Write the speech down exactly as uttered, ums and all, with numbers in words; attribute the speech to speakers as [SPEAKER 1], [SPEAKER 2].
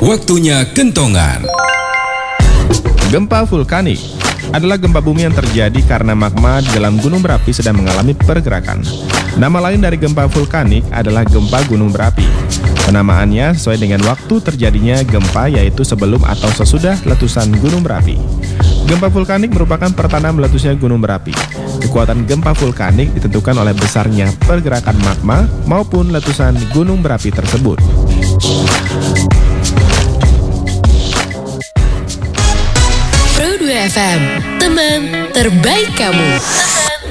[SPEAKER 1] Waktunya kentongan.
[SPEAKER 2] Gempa vulkanik adalah gempa bumi yang terjadi karena magma di dalam gunung berapi sedang mengalami pergerakan. Nama lain dari gempa vulkanik adalah gempa gunung berapi. Penamaannya sesuai dengan waktu terjadinya gempa, yaitu sebelum atau sesudah letusan gunung berapi. Gempa vulkanik merupakan pertanda meletusnya gunung berapi. Kekuatan gempa vulkanik ditentukan oleh besarnya pergerakan magma maupun letusan gunung berapi tersebut.
[SPEAKER 3] Pro dua F M, teman terbaik kamu.